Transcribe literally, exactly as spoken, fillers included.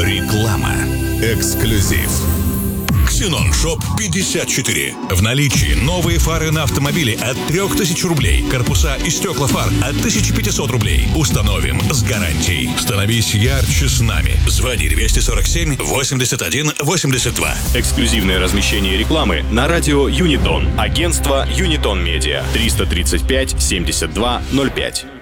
Реклама. Эксклюзив. Ксенон Шоп пятьдесят четыре. В наличии новые фары на автомобиле от трёх тысяч рублей. Корпуса и стекла фар от тысячи пятисот рублей. Установим с гарантией. Становись ярче с нами. Звони двести сорок семь восемьдесят один восемьдесят два. Эксклюзивное размещение рекламы на радио Юнитон. Агентство Юнитон Медиа. триста тридцать пять семьдесят два ноль пять.